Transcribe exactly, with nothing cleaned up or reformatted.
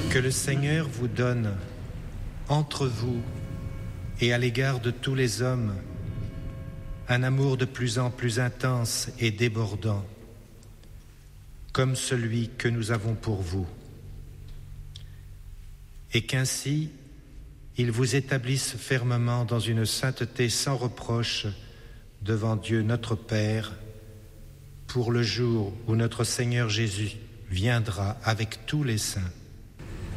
Que le Seigneur vous donne, entre vous et à l'égard de tous les hommes, un amour de plus en plus intense et débordant, comme celui que nous avons pour vous. Et qu'ainsi, il vous établisse fermement dans une sainteté sans reproche devant Dieu notre Père, pour le jour où notre Seigneur Jésus viendra avec tous les saints.